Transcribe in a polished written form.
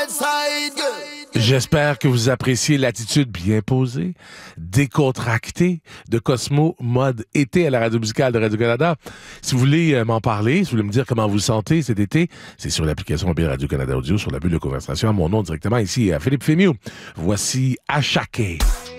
J'espère que vous appréciez l'attitude bien posée, décontractée de Cosmo mode été à la radio musicale de Radio-Canada. Si vous voulez m'en parler, si vous voulez me dire comment vous vous sentez cet été, c'est sur l'application mobile Radio-Canada Audio, sur la bulle de conversation. À mon nom directement ici, à Philippe Fémieux. Voici Ashake.